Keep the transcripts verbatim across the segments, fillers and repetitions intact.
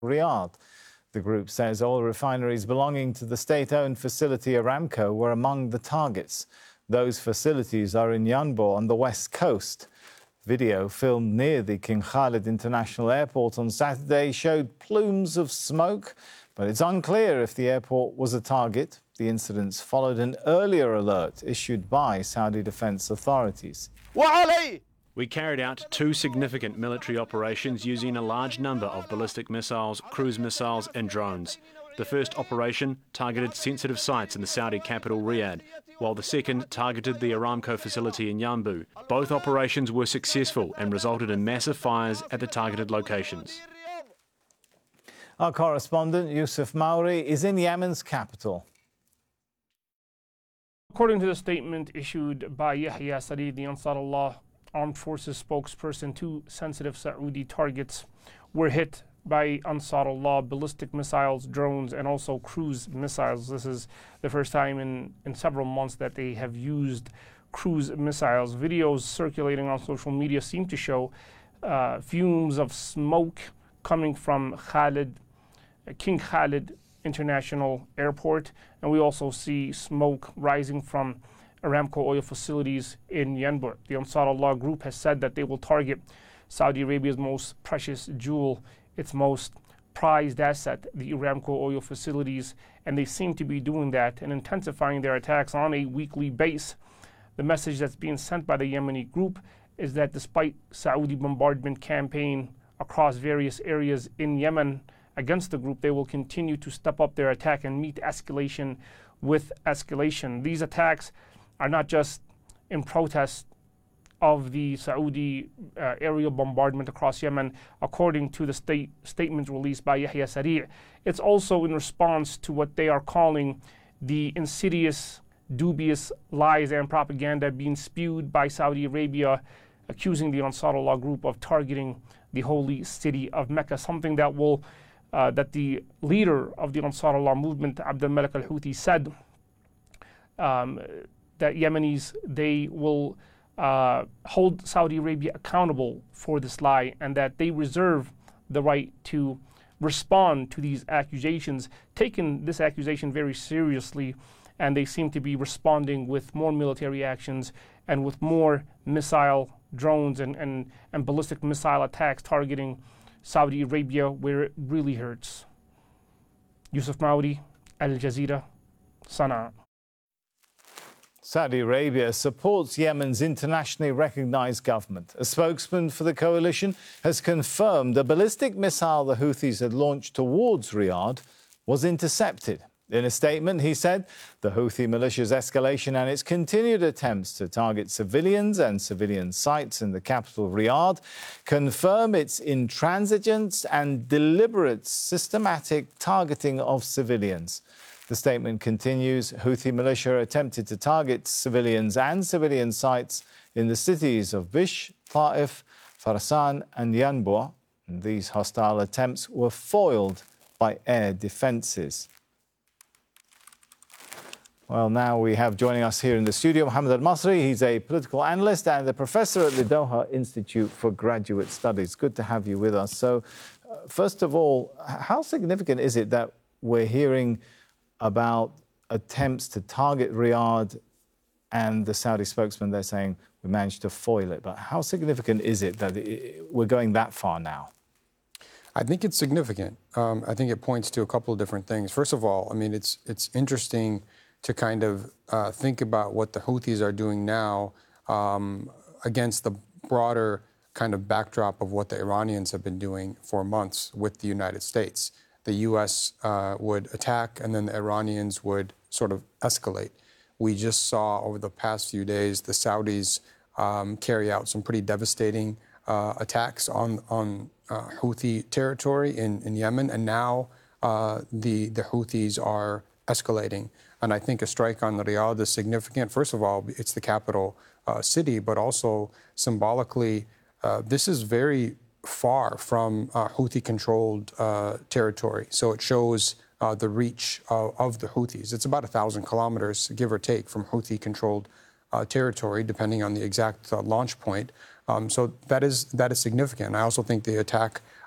Riyadh. The group says oil refineries belonging to the state-owned facility Aramco were among the targets. Those facilities are in Yanbu on the west coast. Video filmed near the King Khalid International Airport on Saturday showed plumes of smoke, but it's unclear if the airport was a target. The incidents followed an earlier alert issued by Saudi defense authorities. We carried out two significant military operations using a large number of ballistic missiles, cruise missiles and drones. The first operation targeted sensitive sites in the Saudi capital Riyadh, while the second targeted the Aramco facility in Yanbu. Both operations were successful and resulted in massive fires at the targeted locations. Our correspondent, Yusuf Mauri, is in Yemen's capital. According to the statement issued by Yahya Sari, the Ansarullah Armed Forces spokesperson, two sensitive Saudi targets were hit by Ansarullah ballistic missiles, drones, and also cruise missiles. This is the first time in, in several months that they have used cruise missiles. Videos circulating on social media seem to show uh, fumes of smoke coming from Khalid, uh, King Khalid International Airport, and we also see smoke rising from Aramco oil facilities in Yanbu. The Ansarullah group has said that they will target Saudi Arabia's most precious jewel, its most prized asset, the Aramco oil facilities, and they seem to be doing that and intensifying their attacks on a weekly base. The message that's being sent by the Yemeni group is that despite Saudi bombardment campaign across various areas in Yemen against the group, they will continue to step up their attack and meet escalation with escalation. These attacks are not just in protest of the Saudi uh, aerial bombardment across Yemen, according to the state statement released by Yahya Sari. It's also in response to what they are calling the insidious, dubious lies and propaganda being spewed by Saudi Arabia, accusing the Ansarullah group of targeting the holy city of Mecca, something that will uh, that the leader of the Ansarullah movement, Abd al-Malik al-Houthi, said um, that Yemenis, they will uh, hold Saudi Arabia accountable for this lie, and that they reserve the right to respond to these accusations, taking this accusation very seriously, and they seem to be responding with more military actions and with more missile drones and, and, and ballistic missile attacks targeting Saudi Arabia where it really hurts. Yusuf Maudi, Al Jazeera, Sana'a. Saudi Arabia supports Yemen's internationally recognized government. A spokesman for the coalition has confirmed a ballistic missile the Houthis had launched towards Riyadh was intercepted. In a statement, he said the Houthi militia's escalation and its continued attempts to target civilians and civilian sites in the capital, Riyadh, confirm its intransigence and deliberate systematic targeting of civilians. The statement continues, Houthi militia attempted to target civilians and civilian sites in the cities of Bish, Ta'if, Farsan and Yanbu. And these hostile attempts were foiled by air defences. Well, now we have joining us here in the studio Mohammed Al-Masri. He's a political analyst and a professor at the Doha Institute for Graduate Studies. Good to have you with us. So, uh, first of all, how significant is it that we're hearing about attempts to target Riyadh, and the Saudi spokesman, they're saying we managed to foil it? But how significant is it that it, we're going that far now? I think it's significant. Um, I think it points to a couple of different things. First of all, I mean, it's it's interesting to kind of uh, think about what the Houthis are doing now um, against the broader kind of backdrop of what the Iranians have been doing for months with the United States. The U S uh, would attack, and then the Iranians would sort of escalate. We just saw over the past few days the Saudis um, carry out some pretty devastating uh, attacks on, on uh, Houthi territory in, in Yemen, and now uh, the, the Houthis are escalating. And I think a strike on Riyadh is significant. First of all, it's the capital uh, city, but also symbolically, uh, this is very far from uh, Houthi-controlled uh, territory. So it shows uh, the reach of, of the Houthis. It's about a thousand kilometers, give or take, from Houthi-controlled uh, territory, depending on the exact uh, launch point. Um, so that is that is significant. I also think the attack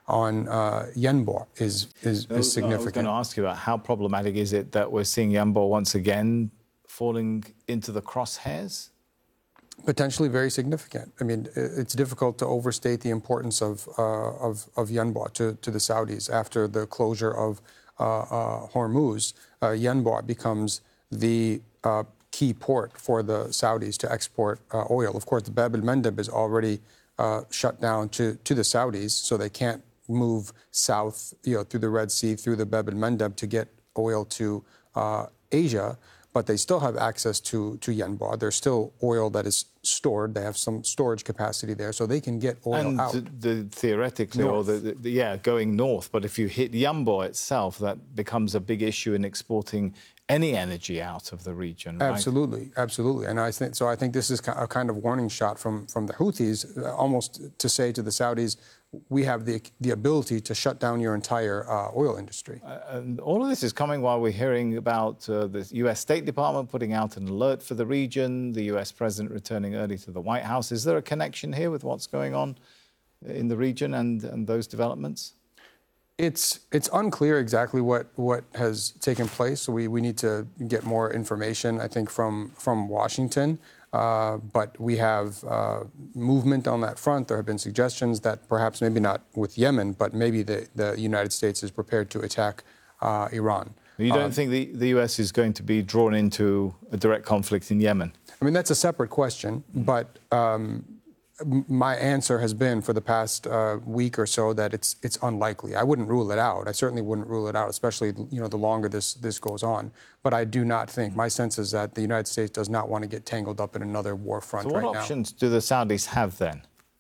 on uh, Yanbu is, is, is significant. I was going to ask you about how problematic is it that we're seeing Yanbu once again falling into the crosshairs? Potentially very significant. I mean, it's difficult to overstate the importance of uh, of, of Yanbu to, to the Saudis. After the closure of uh, uh, Hormuz, uh, Yanbu becomes the uh, key port for the Saudis to export uh, oil. Of course, the Bab el-Mandeb is already uh, shut down to, to the Saudis, so they can't move south, you know, through the Red Sea, through the Bab el-Mandeb to get oil to uh, Asia. But they still have access to, to Yanbu. There's still oil that is stored. They have some storage capacity there, so they can get oil and out. And the, the, theoretically, north. or the, the, yeah, going north. But if you hit Yanbu itself, that becomes a big issue in exporting any energy out of the region, right? Absolutely, absolutely. And I think so. I think this is a kind of warning shot from from the Houthis, almost to say to the Saudis, we have the the ability to shut down your entire uh, oil industry. Uh, and all of this is coming while we're hearing about uh, the U S State Department putting out an alert for the region, the U S President returning early to the White House. Is there a connection here with what's going on in the region and, and those developments? It's it's unclear exactly what, what has taken place. So we, we need to get more information, I think, from from Washington. Uh, but we have uh, movement on that front. There have been suggestions that perhaps maybe not with Yemen, but maybe the, the United States is prepared to attack uh, Iran. You don't um, think the, the U S is going to be drawn into a direct conflict in Yemen? I mean, that's a separate question, but um, my answer has been for the past uh, week or so that it's it's unlikely. I wouldn't rule it out. I certainly wouldn't rule it out, especially you know the longer this this goes on. But I do not think. My sense is that the United States does not want to get tangled up in another war front right now. So what options do the Saudis have then?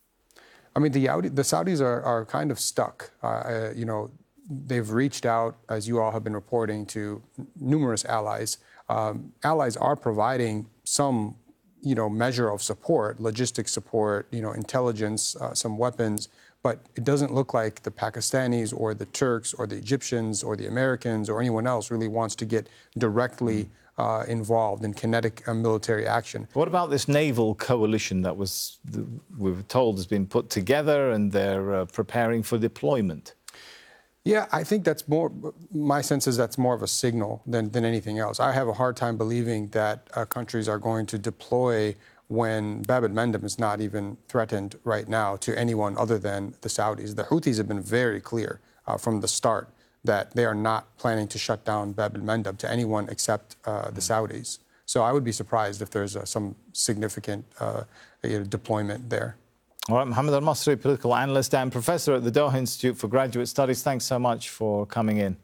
I mean, the the Saudis are are kind of stuck. Uh, you know, they've reached out, as you all have been reporting, to numerous allies. Um, allies are providing some, you know, measure of support, logistic support, you know, intelligence, uh, some weapons, but it doesn't look like the Pakistanis or the Turks or the Egyptians or the Americans or anyone else really wants to get directly uh, involved in kinetic uh, military action. What about this naval coalition that was, we were told, has been put together and they're uh, preparing for deployment? Yeah, I think that's more, my sense is that's more of a signal than, than anything else. I have a hard time believing that uh, countries are going to deploy when Bab el-Mandeb is not even threatened right now to anyone other than the Saudis. The Houthis have been very clear uh, from the start that they are not planning to shut down Bab el-Mandeb to anyone except uh, the Saudis. So I would be surprised if there's uh, some significant uh, you know, deployment there. All right, Mohammed Al-Masri, political analyst and professor at the Doha Institute for Graduate Studies. Thanks so much for coming in.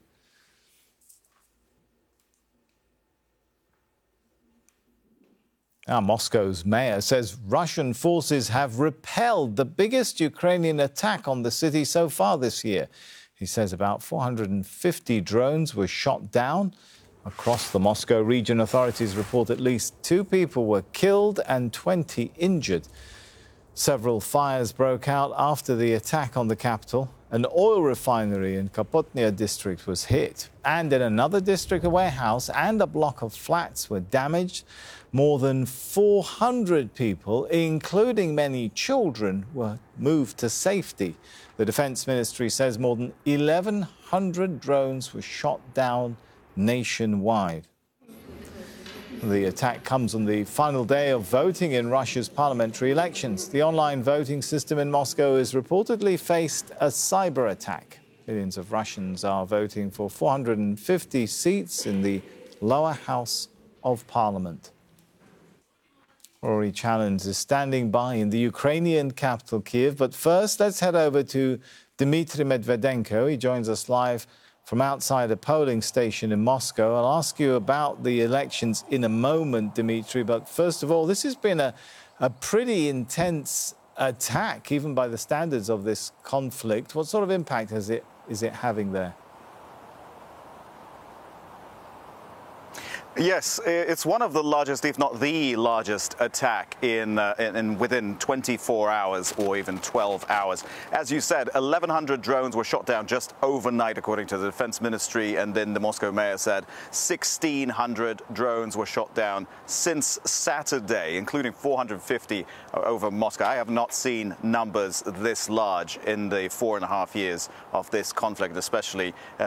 Now, Moscow's mayor says Russian forces have repelled the biggest Ukrainian attack on the city so far this year. He says about four hundred fifty drones were shot down. Across the Moscow region, authorities report at least two people were killed and twenty injured. Several fires broke out after the attack on the capital. An oil refinery in Kapotnia district was hit. And in another district, a warehouse and a block of flats were damaged. More than four hundred people, including many children, were moved to safety. The Defense Ministry says more than eleven hundred drones were shot down nationwide. The attack comes on the final day of voting in Russia's parliamentary elections. The online voting system in Moscow has reportedly faced a cyber attack. Millions of Russians are voting for four hundred fifty seats in the lower house of parliament. Rory Challenge is standing by in the Ukrainian capital, Kiev. But first, let's head over to Dmitry Medvedenko. He joins us live from outside a polling station in Moscow. I'll ask you about the elections in a moment, Dmitry. But first of all, this has been a, a pretty intense attack, even by the standards of this conflict. What sort of impact has it, is it having there? Yes, it's one of the largest, if not the largest, attack in, uh, in, in within twenty-four hours or even twelve hours. As you said, eleven hundred drones were shot down just overnight, according to the Defense Ministry, and then the Moscow mayor said sixteen hundred drones were shot down since Saturday, including four hundred fifty over Moscow. I have not seen numbers this large in the four and a half years of this conflict, especially uh,